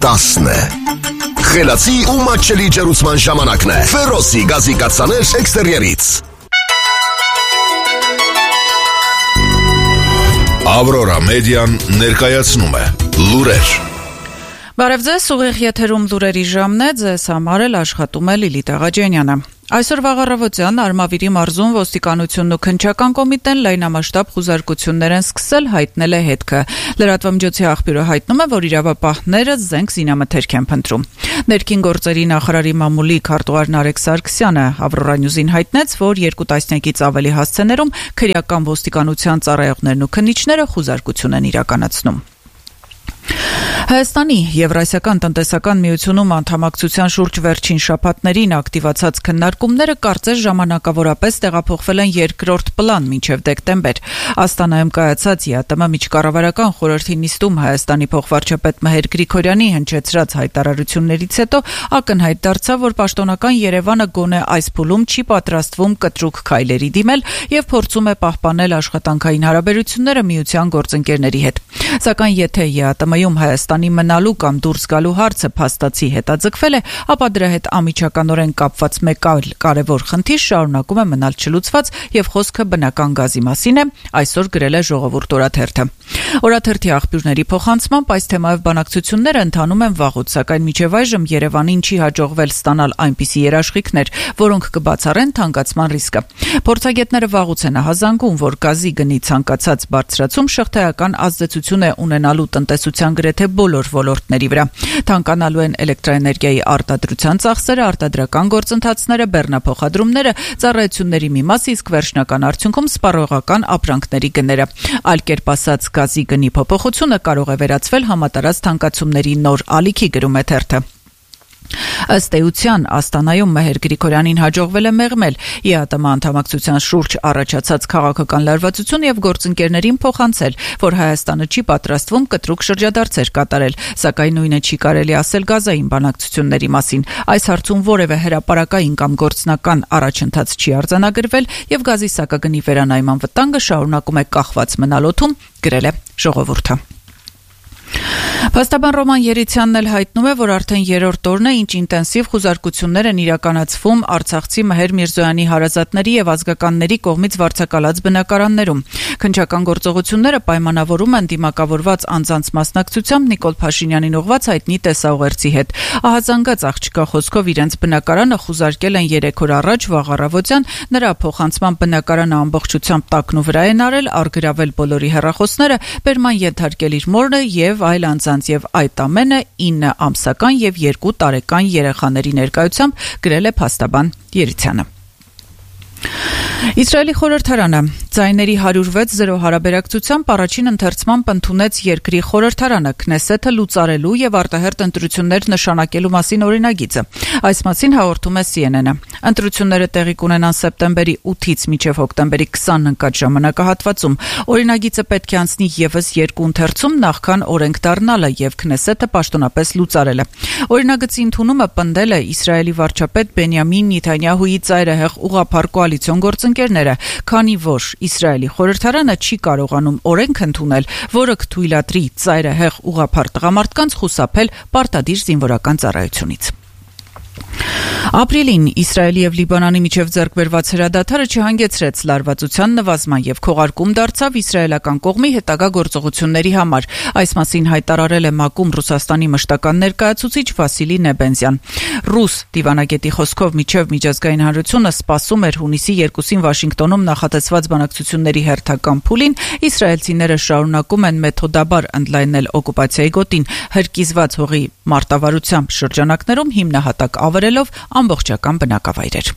10 է։ Խելացի ու մատչելի ջերուցման ժամանակն է։ Ֆերոսի գազի կաթսաներ էքստերիերից։ Ավրորա մեդիան ներկայացնում է լուրեր։ Բարև ձեզ, ուղիղ եթերում լուրերի ժամն է, ձեզ համար էլ աշխատում է Լիլիթ Աղաջանյանը։ Այսօր վաղառավոտյան Արմավիրի մարզում ոստիկանությունն ու քննչական կոմիտեն լայնամասշտաբ խուզարկություններ են սկսել, հայտնել է հետքը։ Լրատվամիջոցի աղբյուրը հայտնում է, որ իրավապահները զենք զինամթերք են փնտրում։ Ներքին գործերի նախարարի մամուլի քարտուղար Նարեկ Սարգսյանը Ավրորա Նյուզին հայտնեց, որ 2 տասնյակից ավելի հասցեներում քրեական ոստիկանության ծառայողներն ու քննիչները խուզարկություն են իրականացնում։ Հայաստանի Եվրասիական տնտեսական միությունում անդամակցության շուրջ վերջին շաբաթներին ակտիվացած քննարկումները կարծես ժամանակավորապես տեղափոխվել են երկրորդ պլան մինչև դեկտեմբեր։ Աստանայում կայացած ԵԱՏՄ միջկառավարական խորհրդի նիստում Հայաստանի փոխվարչապետ Մհեր Գրիգորյանի հնչեցրած հայտարարություններից հետո ակնհայտ դարձավ, որ պաշտոնական Երևանը գոնե այս փուլում չի պատրաստվում կտրուկ քայլերի դիմել եւ փորձում է պահպանել աշխատանքային հարաբերությունները միության գործընկերների հետ։ Սակայն եթե ԵԱՏՄ-ում Հայաստանի մնալու կամ դուրս գալու հարցը փաստացի հետաձգվել է, ապա դրա հետ անմիջականորեն կապված մեկ այլ կարևոր խնդիր շարունակում է մնալ չլուծված եւ խոսքը բնական գազի մասին է, այսօր գրել է Ժողովուրդ օրաթերթը։ Օրաթերթի աղբյուրների փոխանցմամբ այս թեմայով բանակցությունները ընթանում են վաղուց, սակայն մինչև այժմ Երևանին չի հաջողվել ստանալ այնպիսի երաշխիքներ, որոնք կբացառեն թանկացման ռիսկը։ Փորձագետները վաղուց են ահազանգում, որ գազի գնի ցանկացած բարձրացում շղթայական ազդեցություն է ունենալու տնտեսության գրեթե բոլոր ոլորտների վրա։ Թանկանալու են էլեկտրաէներգիայի արտադրության ծախսերը, արտադրական գործընթացները, բեռնափոխադրումները, ծառայությունների մի մասը, իսկ վերջնական արդյունքում սպառողական ապրանքների գները։ Այլ կերպ ասած, գազի գնի փոփոխությունը կարող է վերածվել համատարած թանկացումների նոր ալիքի, գրում է թերթը։ Ըստ էության, Աստանայում Մհեր Գրիգորյանին հաջողվել է մեղմել ԵԱՏՄ անդամակցության շուրջ առաջացած քաղաքական լարվածություն եւ գործընկերներին փոխանցել, որ Հայաստանը չի պատրաստվում կտրուկ շրջադարձեր կատարել, սակայն նույնը չի կարելի ասել գազային բանակցությունների մասին։ Այս հարցում որևէ հրապարակային կամ գործնական առաջընթաց չի արձանագրվել եւ գազի սակագնի վերանայման վտանգը շարունակում է կախված մնալ օդում, գրել է Ժողովուրդը։ Փաստաբան Ռոման Երիցյանն էլ հայտնում է, որ արդեն երրորդ օրն է, ինչ ինտենսիվ խուզարկություններ են իրականացվում Արցախցի Մհեր Միրզոյանի հարազատների եւ ազգականների կողմից վարձակալած բնակարաններում։ Քննչական գործողությունները պայմանավորում են դիմակավորված անձանց մասնակցությամբ Նիկոլ Փաշինյանին ուղղված հայտնի տեսաուղերձի հետ։ Ահազանգած աղջկա խոսքով իրենց բնակարանը խուզարկել են 3 օր առաջ վաղառավոտյան, նրա փոխանցման բնակարանը ամբողջությամբ տակնու վրա են արել, առգրավել բոլորի հեռախոսները, բերման ենթարկել իր մորը եւ այլ անձանց եւ այդ ամենը 9 ամսական եւ 2 տարեկան երեխաների ներկայությամբ, գրել է փաստաբան Երիցյանը։ Իսրայելի խորհրդարանը ձայների 106-0 հարաբերակցությամբ առաջին ընթերցմամբ ընդունեց երկրի խորհրդարանը Քնեսեթը լուծարելու եւ արտահերթ ընտրություններ նշանակելու մասին օրինագիծը։ Այս մասին հաղորդում է CNN-ը։ Ընտրությունները տեղի կունենան սեպտեմբերի 8-ից մինչև հոկտեմբերի 20-ն ընկած ժամանակահատվածում։ Օրինագիծը պետք է անցնի եւս 2 ընթերցում նախքան օրենք դառնալը եւ Քնեսեթը պաշտոնապես լուծարելը։ Օրինագծի ընդունումը պնդել է Իսրայելի վարչապետ Բենյամին Նեթանյահուի ծայրահեղ ուղղափառ կոալիցիոն գործընկերները, քանի որ Իսրայելի խորհրդարանը չի կարողանում օրենք ընդունել, որը կթույլատրի ծայրահեղ ուղղափառ տղամարդկանց խուսափել պարտադիր զինվորական ծառայությունից։ Ապրիլին Իսրայելի եւ Լիբանանի միջև ձեռքբերված հրադադարը չհանգեցրեց լարվածության նվազման եւ քողարկում դարձավ իսրայելական կողմի հետագա գործողությունների համար։ Այս մասին հայտարարել է ՄԱԿ-ում Ռուսաստանի մշտական ներկայացուցիչ Վասիլի Նեբենզյան։ Ռուս դիվանագետի խոսքով միջև միջազգային հանրությունը սպասում էր հունիսի 2-ին Վաշինգտոնում նախատեսված բանակցությունների հերթական փուլին, իսրայելցիները շարունակում են մեթոդաբար ընդլայնել օկուպացիայի գոտին, հրկիզված հողի մարտավարությամբ շրջանակներում հիմնահատակ ավերելով ամբողջական բնակավայրեր։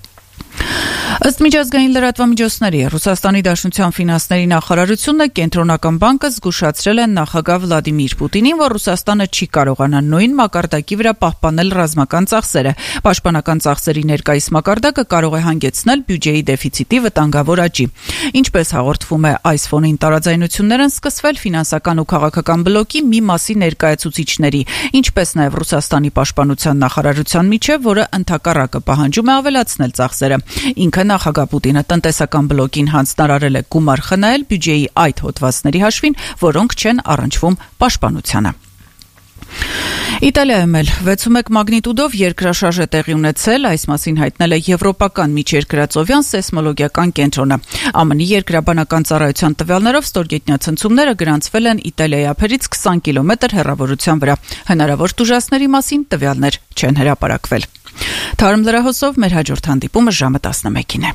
Ըստ միջազգային լրատվամիջոցների, Ռուսաստանի Դաշնության ֆինանսների նախարարությունը Կենտրոնական բանկը զգուշացրել է նախագահ Վլադիմիր Պուտինին, որ Ռուսաստանը չի կարողանա նույն մակարդակի վրա պահպանել ռազմական ծախսերը։ Պաշտպանական ծախսերի ներկայիս մակարդակը կարող է հանգեցնել բյուջեի դեֆիցիտի վտանգավոր աճի։ Ինչպես հաղորդվում է, այս ֆոնին տարաձայնություններ են սկսվել ֆինանսական ու քաղաքական բլոկի մի մասի ներկայացուցիչների, ինչպես նաև Ռուսաստանի պաշտպանության նախարարության միջև, որը ընդհակառակը պահանջում է ավելացնել ծախսերը։ Ինքը նախագահ Պուտինը տնտեսական բլոկին հանձնարարել է գումար խնայել բյուջեի այդ հոդվածների հաշվին, որոնք չեն առնչվում պաշտպանությանը։ Իտալիայում էլ 6.1 մագնիտուդով երկրաշարժ է տեղի ունեցել, այս մասին հայտնել է Եվրոպական միջերկրածովյան սեյսմոլոգիական կենտրոնը։ ԱՄՆ-ի երկրաբանական ծառայության տվյալներով ստորգետնյա ցնցումները գրանցվել են Իտալիայի ափերից 20 կիլոմետր հեռավորության վրա։ Հնարավոր տուժածների մասին տվյալներ չեն հրապարակվել։ Թարմ լրահոսով մեր հաջորդ հանդիպումը ժամը 11-ին է։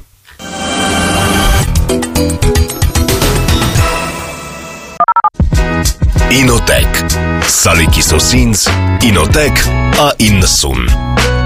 Ինոտեք Սալիկի սոսինձ Ինոտեք A90